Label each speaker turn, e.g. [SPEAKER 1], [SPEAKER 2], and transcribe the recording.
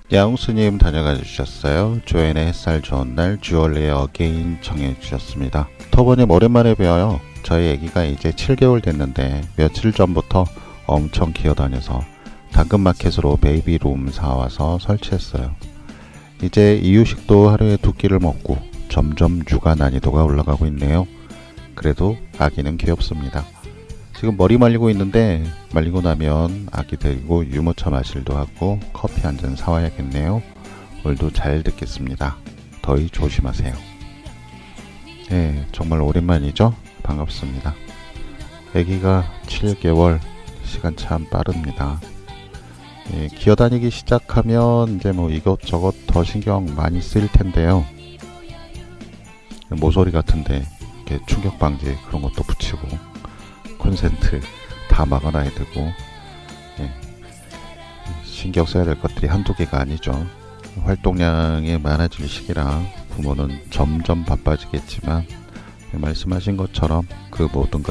[SPEAKER 1] 야옹스님 다녀가 주셨어요. 조연의 햇살 좋은 날 주얼리의 어게인 청해 주셨습니다. 터보님 오랜만에 뵈어요. 저희 애기가 이제 7개월 됐는데 며칠 전부터 엄청 기어다녀서 당근마켓으로 베이비룸 사와서 설치했어요. 이제 이유식도 하루에 2끼를 먹고 점점 육아 난이도가 올라가고 있네요. 그래도 아기는 귀엽습니다. 지금 머리 말리고 있는데 말리고 나면 아기 데리고 유모차 마실도 하고 커피 한 잔 사와야겠네요. 오늘도 잘 듣겠습니다. 더위 조심하세요. 네, 정말 오랜만이죠? 반갑습니다. 아기가 7개월, 시간 참 빠릅니다. 예, 기어다니기 시작하면 이제 뭐 이것저것 더 신경 많이 쓰일 텐데요. 모서리 같은데 이렇게 충격 방지 그런 것도 붙이고 콘센트 다 막아놔야 되고, 예, 신경 써야 될 것들이 한두 개가 아니죠. 활동량이 많아질 시기라 부모는 점점 바빠지겠지만 말씀하신 것처럼 그 모든 것